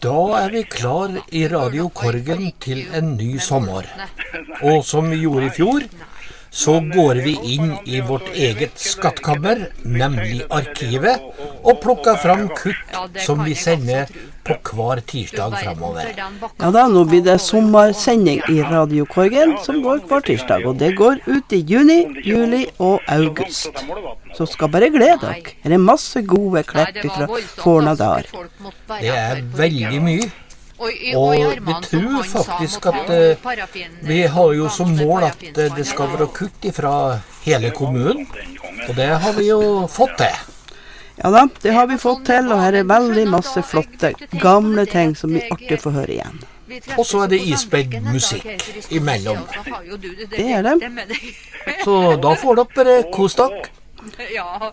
Da vi klar I Radio Korgen til en ny sommer. Og som vi gjorde I fjor, så går vi inn I vårt eget skattkammer, nemlig arkivet, og plukker fram kutt som vi sender på hver tirsdag fremover. Ja da, nå blir det sommersending I Radio Korgen som går hver tirsdag, og det går ut I juni, juli og august. Så skal bare glede dere. Det masse gode klepp fra Fornadar. Det veldig mye. Og vi tror faktisk at vi har jo som mål at det skal være kutt fra hele kommunen, og det har vi jo fått til. Ja da, det har vi fått til, og her veldig masse flotte, gamle ting som vi artig får høre igjen. Og så det ispedd musikk imellom. Det det. Så da får dere kos dere. Ja.